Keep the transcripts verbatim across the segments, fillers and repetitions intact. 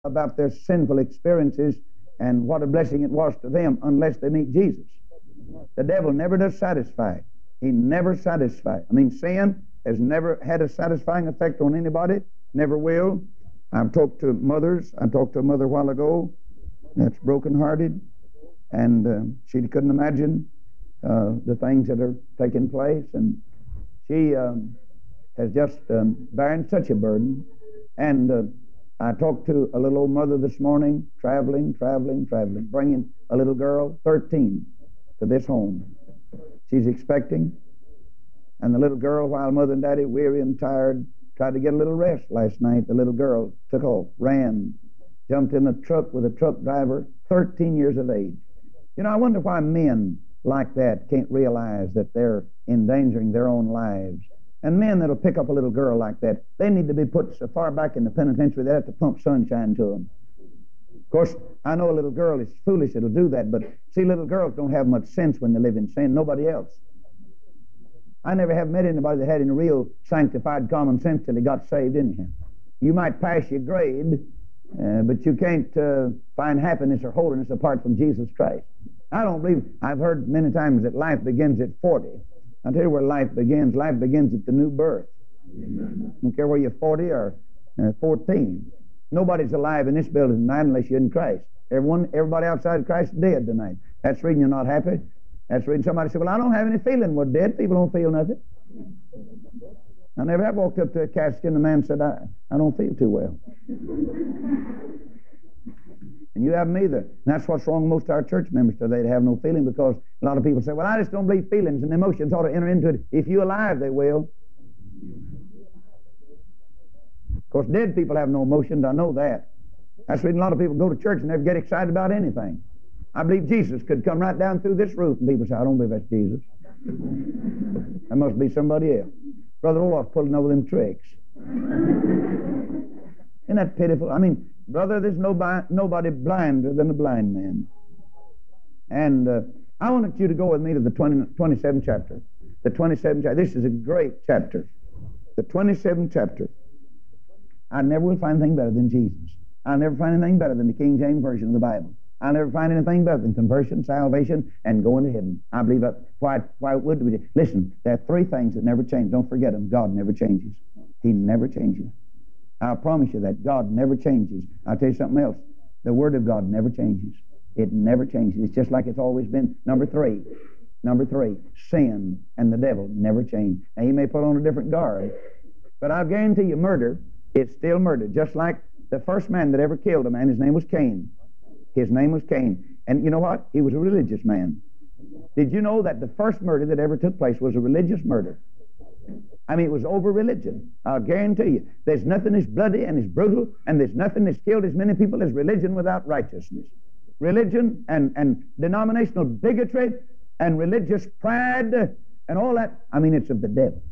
about their sinful experiences and what a blessing it was to them unless they meet Jesus. The devil never does satisfy. He never satisfies. I mean, sin has never had a satisfying effect on anybody, never will. I've talked to mothers. I talked to a mother a while ago that's brokenhearted, and uh, she couldn't imagine uh, the things that are taking place, and she um, has just um, bearing such a burden. And uh, I talked to a little old mother this morning, traveling, traveling, traveling, bringing a little girl, thirteen, to this home. She's expecting, and the little girl, while mother and daddy, weary and tired, tried to get a little rest last night. The little girl took off, ran, jumped in a truck with a truck driver, thirteen years of age. You know, I wonder why men like that can't realize that they're endangering their own lives. And men that'll pick up a little girl like that, they need to be put so far back in the penitentiary they have to pump sunshine to them. Of course, I know a little girl is foolish that'll do that, but see, little girls don't have much sense when they live in sin. Nobody else. I never have met anybody that had any real sanctified common sense till he got saved anyhow. You might pass your grade, uh, but you can't uh, find happiness or holiness apart from Jesus Christ. I don't believe, I've heard many times that life begins at forty. I'll tell you where life begins. Life begins at the new birth. I don't care whether you're forty or uh, fourteen. Nobody's alive in this building tonight unless you're in Christ. Everyone, everybody outside Christ is dead tonight. That's the reason you're not happy. That's the reason somebody said, well, I don't have any feeling. Well, dead people don't feel nothing. I never have walked up to a casket and the man said, I, I don't feel too well. And you haven't either. And that's what's wrong with most of our church members today. They have no feeling because a lot of people say, well, I just don't believe feelings and emotions ought to enter into it. If you're alive, they will. Of course, dead people have no emotions. I know that. That's the reason a lot of people go to church and never get excited about anything. I believe Jesus could come right down through this roof and people say, I don't believe that's Jesus. That must be somebody else. Brother Olaf's pulling over them tricks. Isn't that pitiful? I mean, brother, there's nobody, nobody blinder than a blind man. And uh, I wanted you to go with me to the twenty, twenty-seventh chapter. The twenty-seventh chapter. This is a great chapter. The twenty-seventh chapter. I never will find anything better than Jesus. I'll never find anything better than the King James Version of the Bible. I'll never find anything better than conversion, salvation, and going to heaven. I believe that. Why, why would we? Listen, there are three things that never change. Don't forget them. God never changes. He never changes. I'll promise you that. God never changes. I'll tell you something else. The Word of God never changes. It never changes. It's just like it's always been. Number three. Number three. Sin and the devil never change. Now, he may put on a different garb, but I'll guarantee you murder, it's still murder. Just like the first man that ever killed a man, his name was Cain. His name was Cain. And you know what? He was a religious man. Did you know that the first murder that ever took place was a religious murder? I mean, it was over religion. I'll guarantee you. There's nothing as bloody and as brutal, and there's nothing that's killed as many people as religion without righteousness. Religion and, and denominational bigotry and religious pride and all that, I mean, it's of the devil.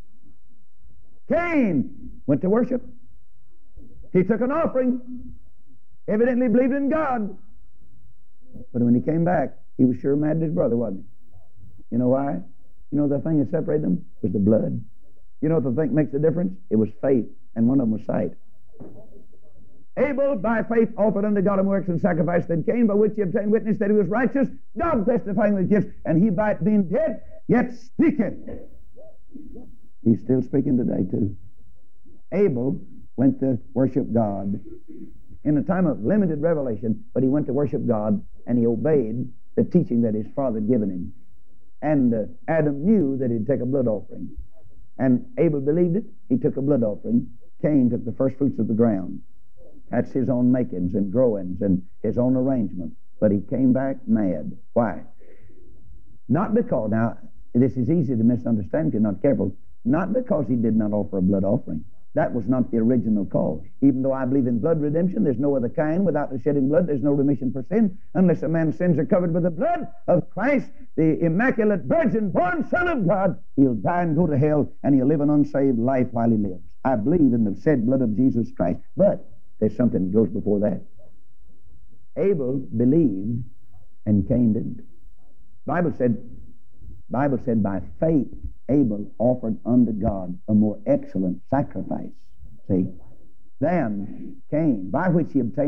Cain went to worship. He took an offering, evidently believed in God. But when he came back, he was sure mad at his brother, wasn't he? You know why? You know the thing that separated them was the blood. You know what the thing makes the difference? It was faith, and one of them was sight. Abel, by faith, offered unto God a more excellent sacrifice than Cain, by which he obtained witness that he was righteous, God testifying with gifts, and he by it being dead, yet speaketh. He's still speaking today, too. Abel went to worship God in a time of limited revelation, but he went to worship God, and he obeyed the teaching that his father had given him. And uh, Adam knew that he'd take a blood offering. And Abel believed it. He took a blood offering. Cain took the first fruits of the ground. That's his own makings and growings and his own arrangement. But he came back mad. Why? Not because, now, this is easy to misunderstand if you're not careful, not because he did not offer a blood offering. That was not the original cause. Even though I believe in blood redemption, there's no other kind. Without the shedding blood, there's no remission for sin. Unless a man's sins are covered with the blood of Christ, the immaculate virgin born Son of God, he'll die and go to hell, and he'll live an unsaved life while he lives. I believe in the shed blood of Jesus Christ. But there's something that goes before that. Abel believed, and Cain didn't. Bible said, Bible said, by faith, Abel offered unto God a more excellent sacrifice. See? than Cain, by which he obtained